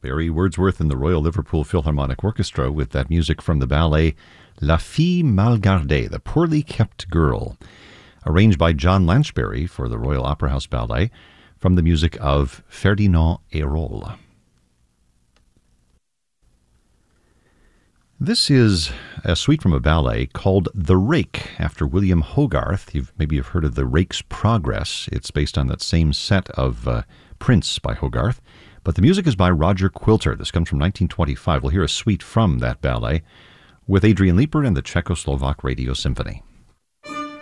Barry Wordsworth and the Royal Liverpool Philharmonic Orchestra with that music from the ballet La Fille Mal Gardée, The Poorly Kept Girl, arranged by John Lanchbery for the Royal Opera House Ballet from the music of Ferdinand Hérold. This is a suite from a ballet called The Rake, after William Hogarth. Maybe you've heard of The Rake's Progress. It's based on that same set of Prince by Hogarth. But the music is by Roger Quilter. This comes from 1925. We'll hear a suite from that ballet with Adrian Leeper and the Czechoslovak Radio Symphony.